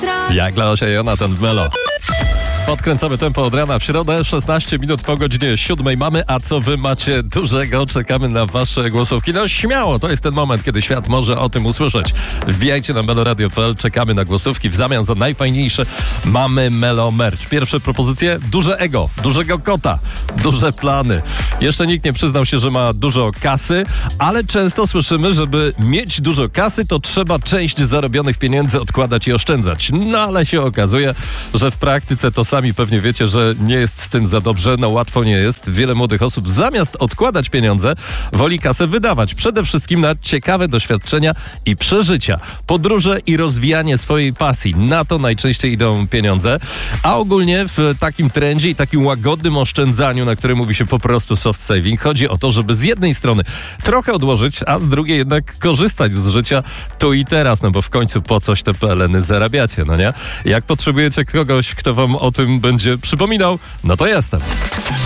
Jak dla Osia Jonathan w Melo. Podkręcamy tempo od rana w środę, 16 minut po godzinie 7 mamy, a co wy macie dużego? Czekamy na wasze głosówki. No śmiało, to jest ten moment, kiedy świat może o tym usłyszeć. Wbijajcie na meloradio.pl, czekamy na głosówki. W zamian za najfajniejsze mamy Melo Merch. Pierwsze propozycje, duże ego, dużego kota, duże plany. Jeszcze nikt nie przyznał się, że ma dużo kasy, ale często słyszymy, żeby mieć dużo kasy, to trzeba część zarobionych pieniędzy odkładać i oszczędzać. No ale się okazuje, że w praktyce to sami pewnie wiecie, że nie jest z tym za dobrze, no łatwo nie jest. Wiele młodych osób zamiast odkładać pieniądze, woli kasę wydawać. Przede wszystkim na ciekawe doświadczenia i przeżycia. Podróże i rozwijanie swojej pasji. Na to najczęściej idą pieniądze. A ogólnie w takim trendzie i takim łagodnym oszczędzaniu, na którym mówi się po prostu soft saving, chodzi o to, żeby z jednej strony trochę odłożyć, a z drugiej jednak korzystać z życia tu i teraz, no bo w końcu po coś te PLN-y zarabiacie, no nie? Jak potrzebujecie kogoś, kto wam o tym będzie przypominał, no to jestem.